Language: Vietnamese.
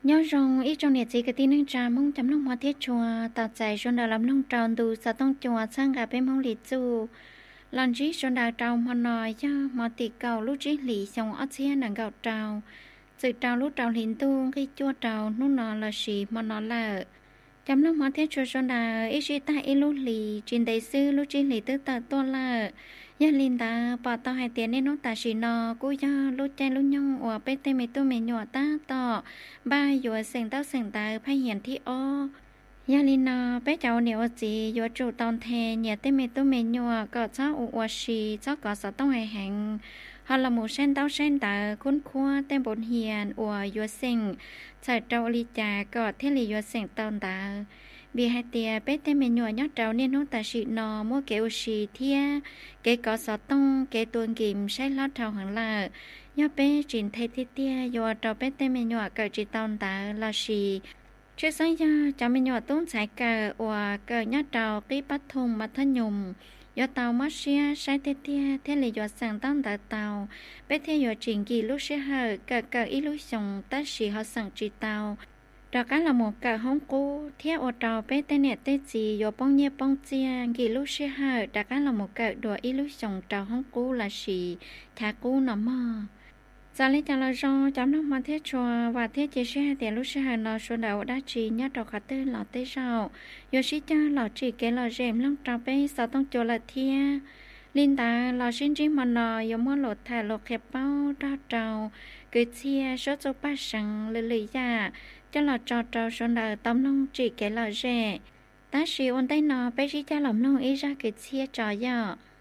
nhớ rằng ít trong nhiệt chỉ cái tin nâng trà mong chấm nông hoa thiết chùa tạo giải trong đào làm nông tròn đủ sa tông chùa sang gặp bên mong lịch chu lần chỉ trong đào trào mà nói cho mà tị cầu lúc chỉ lì xong ở xe nàng gạo trào sự trào lúc trào liền tu cái chua trào lúc nọ là gì mà nó là chấm nông hoa thiết chùa trong đào ít chỉ tại lúc lì trình đại sư lúc chỉ lì tức tờ to là gia linh ta bỏ tao hai tiền nên nó ta chỉ nó cú cho lúc chạy lúc nhung ở bên tây mấy tôi mấy nhỏ ta tỏ ba vừa sành tao sành ta phải hiện thi ô gia linh nó bé cháu nếu gì vừa chủ tòn thề nhà tây mấy tôi mấy nhỏ có cháu ở xì cháu có sợ tao hay hàng họ là một sen tao sen ta khôn khoa tên bốn hiền ở vừa sành chạy trâu ly trà có thế là vừa sành tòn ta vì hai tia bé tên mình nhỏ nhóc trâu nên nó ta chỉ nó mua kiểu xì thia cái có sọ tông cái tuôn kìm sai lót trâu hàng là nhóc bé chuyển thay tia tia do trâu bé tên mình nhỏ cởi chỉ tông ta là xì trước sáng cho cháu mình nhỏ tốn sai cờ và cờ nhóc trâu cái bắt thùng mà thân nhùng do tàu mất xe sai tia tia thế là do sang tông tại tàu bé theo do chuyển kỳ lúc xe hở cờ cờ ít lúc xong ta chỉ họ sang chỉ tàu đó cái là một cả hông cũ theo ở trò bé tên nè tên gì do bông nhẹ bông chia kỳ lúc xe hở đó cái là một cả đùa ít lúc sống trò hông cũ là gì thả cũ nó mơ giờ lấy cho là do chấm nó mà thiết cho và thiết chia sẻ thì lúc xe hở nó số đầu đã chỉ nhớ trò cả tên lọ tên sao do sĩ cho lọ chỉ cái lọ rèm lông trò bé sao tông cho là thia linh ta lọ xin chỉ mà nó do mua lột thả lột khép bao ra trầu cứ chia số số ba sẵn lì ra cho là trò trò xuân đời tấm nông chỉ cái là rẻ ta chỉ ôn tay nó bé chỉ cho lòng nông ý ra cái chia trò giờ